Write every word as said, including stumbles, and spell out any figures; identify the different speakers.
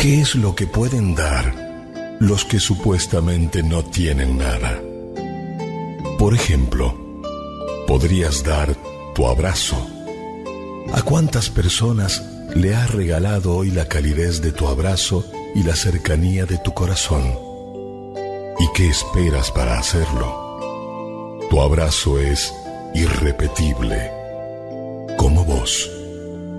Speaker 1: ¿Qué es lo que pueden dar los que supuestamente no tienen nada? Por ejemplo, podrías dar tu abrazo. ¿A cuántas personas le has regalado hoy la calidez de tu abrazo y la cercanía de tu corazón? ¿Y qué esperas para hacerlo? Tu abrazo es irrepetible, como vos.